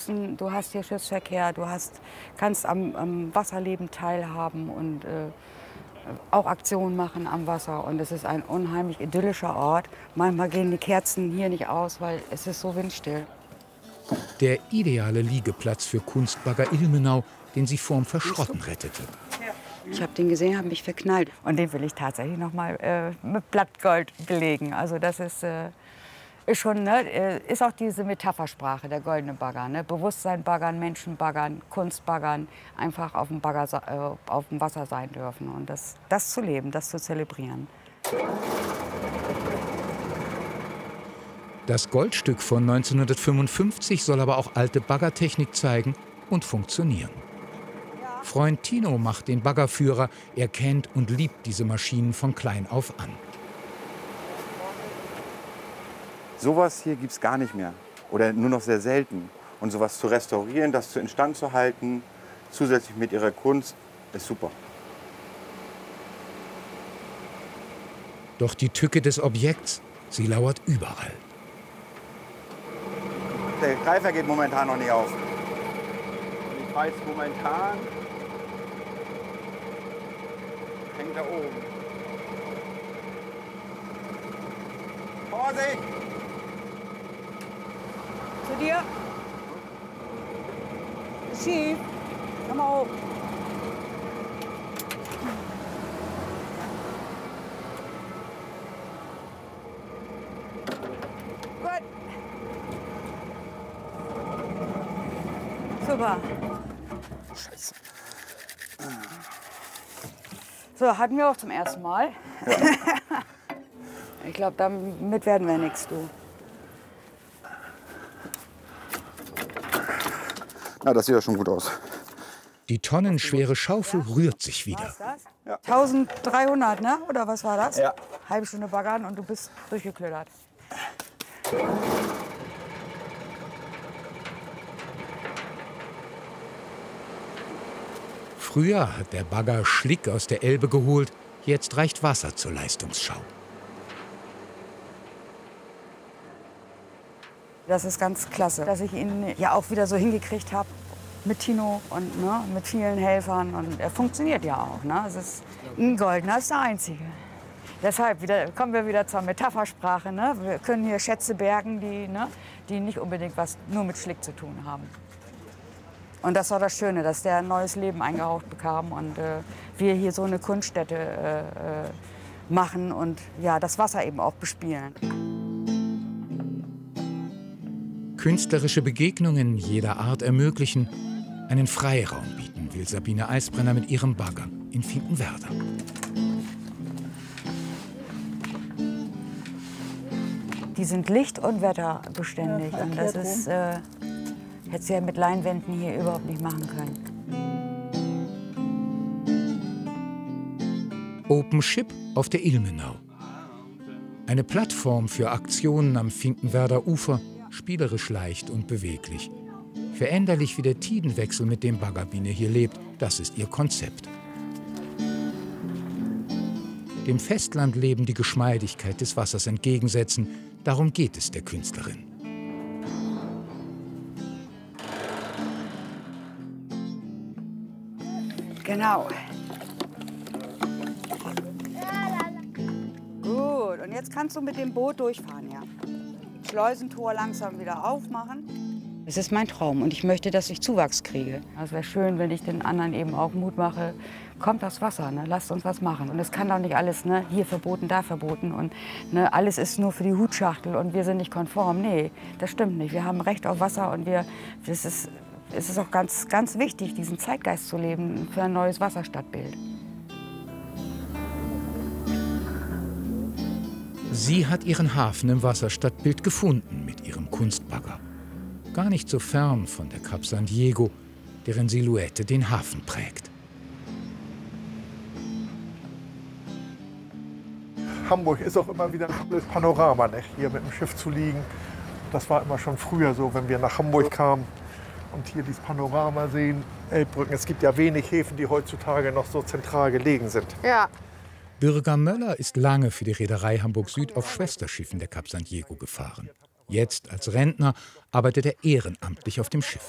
du hast hier Schiffsverkehr, kannst am Wasserleben teilhaben und auch Aktionen machen am Wasser. Und es ist ein unheimlich idyllischer Ort. Manchmal gehen die Kerzen hier nicht aus, weil es ist so windstill. Der ideale Liegeplatz für Kunstbagger Ilmenau, den sie vorm Verschrotten rettete. Ich habe den gesehen, habe mich verknallt. Und den will ich tatsächlich noch mal mit Blattgold belegen. Also das ist schon, ne, ist auch diese Metaphersprache, der goldene Bagger. Ne? Bewusstsein baggern, Menschen baggern, Kunst baggern, einfach auf dem Wasser sein dürfen. Und das zu leben, das zu zelebrieren. Das Goldstück von 1955 soll aber auch alte Baggertechnik zeigen und funktionieren. Freund Tino macht den Baggerführer. Er kennt und liebt diese Maschinen von klein auf an. Sowas hier gibt es gar nicht mehr oder nur noch sehr selten. Und sowas zu restaurieren, das instand zu halten, zusätzlich mit ihrer Kunst, ist super. Doch die Tücke des Objekts, sie lauert überall. Der Greifer geht momentan noch nicht auf. Ich weiß momentan, hängt da oben. Vorsicht! Zu dir. Schief. Komm mal hoch. Gut. Super. Scheiße. So, hatten wir auch zum ersten Mal. Ja. Ich glaube, damit werden wir nichts, du. Na, das sieht ja schon gut aus. Die tonnenschwere Schaufel rührt sich wieder. Was das? Ja. 1300, ne? Oder was war das? Ja. Halbe Stunde baggern und du bist durchgeklödert. Früher hat der Bagger Schlick aus der Elbe geholt, jetzt reicht Wasser zur Leistungsschau. Das ist ganz klasse, dass ich ihn ja auch wieder so hingekriegt habe mit Tino und ne, mit vielen Helfern. Und er funktioniert ja auch. Ne? Es ist ein goldener, ist der einzige. Deshalb kommen wir wieder zur Metaphersprache. Ne? Wir können hier Schätze bergen, die nicht unbedingt was nur mit Schlick zu tun haben. Und das war das Schöne, dass der ein neues Leben eingehaucht bekam und wir hier so eine Kunststätte machen und ja, das Wasser eben auch bespielen. Künstlerische Begegnungen jeder Art ermöglichen, einen Freiraum bieten will Sabine Eisbrenner mit ihrem Bagger in Finkenwerder. Die sind licht- und wetterbeständig und das ist, hätte sie ja mit Leinwänden hier überhaupt nicht machen können. Open Ship auf der Ilmenau. Eine Plattform für Aktionen am Finkenwerder Ufer, spielerisch leicht und beweglich. Veränderlich wie der Tidenwechsel, mit dem Baggerbiene hier lebt, das ist ihr Konzept. Dem Festlandleben die Geschmeidigkeit des Wassers entgegensetzen, darum geht es der Künstlerin. Genau. Gut, und jetzt kannst du mit dem Boot durchfahren, ja. Schleusentor langsam wieder aufmachen. Es ist mein Traum und ich möchte, dass ich Zuwachs kriege. Es wäre schön, wenn ich den anderen eben auch Mut mache, kommt aufs Wasser, ne? Lasst uns was machen. Und es kann doch nicht alles, ne? Hier verboten, da verboten und ne? Alles ist nur für die Hutschachtel und wir sind nicht konform. Nee, das stimmt nicht. Wir haben Recht auf Wasser und es ist auch ganz, ganz wichtig, diesen Zeitgeist zu leben für ein neues Wasserstadtbild. Sie hat ihren Hafen im Wasserstadtbild gefunden mit ihrem Kunstbagger. Gar nicht so fern von der Cap San Diego, deren Silhouette den Hafen prägt. Hamburg ist auch immer wieder ein tolles Panorama, ne? Hier mit dem Schiff zu liegen. Das war immer schon früher so, wenn wir nach Hamburg kamen und hier dieses Panorama sehen, Elbbrücken. Es gibt ja wenig Häfen, die heutzutage noch so zentral gelegen sind. Ja. Bürger Möller ist lange für die Reederei Hamburg Süd auf Schwesterschiffen der Cap San Diego gefahren. Jetzt als Rentner arbeitet er ehrenamtlich auf dem Schiff.